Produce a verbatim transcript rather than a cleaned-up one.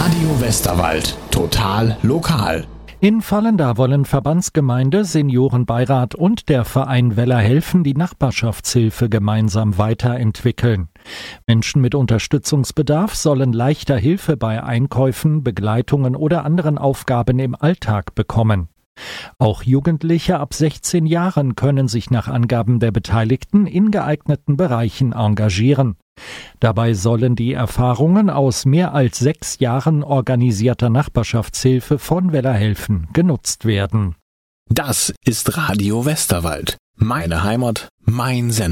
Radio Westerwald. Total lokal. In Vallendar wollen Verbandsgemeinde, Seniorenbeirat und der Verein Weller helfen, die Nachbarschaftshilfe gemeinsam weiterentwickeln. Menschen mit Unterstützungsbedarf sollen leichter Hilfe bei Einkäufen, Begleitungen oder anderen Aufgaben im Alltag bekommen. Auch Jugendliche ab sechzehn Jahren können sich nach Angaben der Beteiligten in geeigneten Bereichen engagieren. Dabei sollen die Erfahrungen aus mehr als sechs Jahren organisierter Nachbarschaftshilfe von Weller helfen genutzt werden. Das ist Radio Westerwald. Meine Heimat, mein Sender.